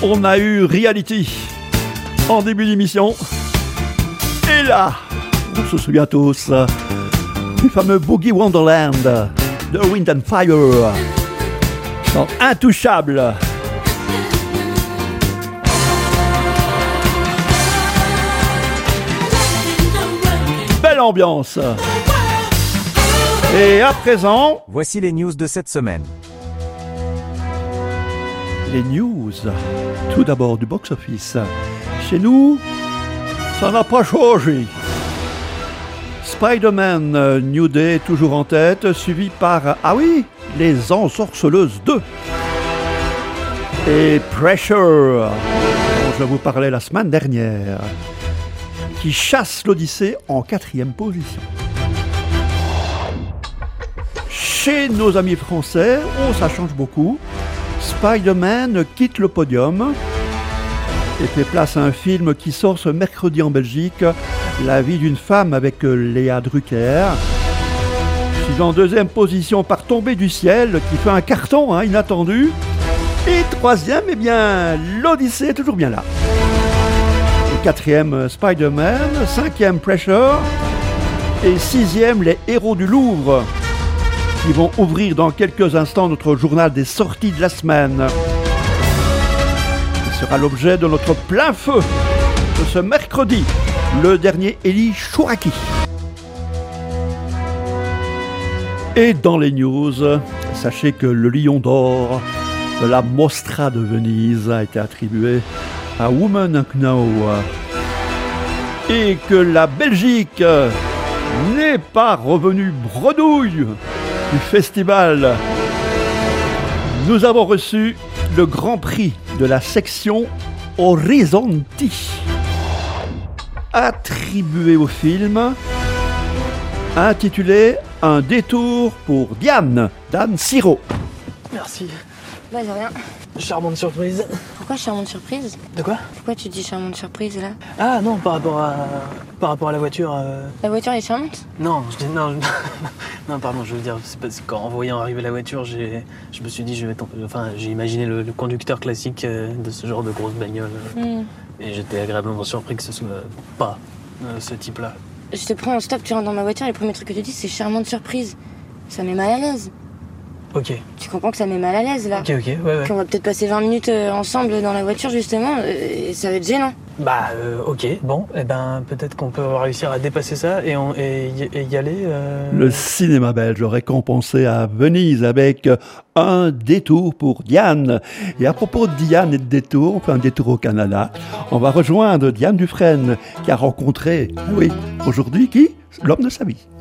On a eu Reality en début d'émission. Et là, on se souvient tous du fameux Boogie Wonderland de Wind and Fire dans Intouchable. Belle ambiance. Et à présent, voici les news de cette semaine. Les news, tout d'abord du box-office. Chez nous, ça n'a pas changé. Spider-Man New Day toujours en tête, suivi par, Les Ensorceleuses 2. Et Pressure, dont je vous parlais la semaine dernière, qui chasse l'Odyssée en 4e position. Chez nos amis français, ça change beaucoup. Spider-Man quitte le podium et fait place à un film qui sort ce mercredi en Belgique, La vie d'une femme avec Léa Drucker. Suivi en 2e position par Tombé du ciel, qui fait un carton inattendu. Et 3e, l'Odyssée est toujours bien là. Et 4e, Spider-Man. 5e, Pressure. Et 6e, Les Héros du Louvre, qui vont ouvrir dans quelques instants notre journal des sorties de la semaine. Ce sera l'objet de notre plein feu de ce mercredi, le dernier Eli Chouraki. Et dans les news, sachez que le Lion d'Or de la Mostra de Venise a été attribué à Woman Now et que la Belgique n'est pas revenue bredouille du festival. Nous avons reçu le grand prix de la section Horizonti, attribué au film intitulé Un détour pour Diane, Dan Siro. Merci. Bah de rien. Charmante surprise. Pourquoi charmante surprise? De quoi? Pourquoi tu dis charmante surprise là? Ah non, par rapport à la voiture. La voiture est charmante? Non, je dis non. Non, pardon, je veux dire, c'est parce qu'en voyant arriver la voiture, je me suis dit, j'ai imaginé le conducteur classique de ce genre de grosse bagnole. Et j'étais agréablement surpris que ce soit pas ce type-là. Je te prends en stop, tu rentres dans ma voiture, les premiers trucs que tu dis, c'est charmante surprise. Ça met mal à l'aise. Ok. Tu comprends que ça met mal à l'aise là? Ok, ouais. Qu'on va peut-être passer 20 minutes ensemble dans la voiture justement, et ça va être gênant. Ok, bon, peut-être qu'on peut réussir à dépasser ça et y aller. Le cinéma belge récompensé à Venise avec Un détour pour Diane. Et à propos de Diane et de détour, on fait un détour au Canada. On va rejoindre Diane Dufresne qui a rencontré, aujourd'hui, qui? L'homme de sa vie.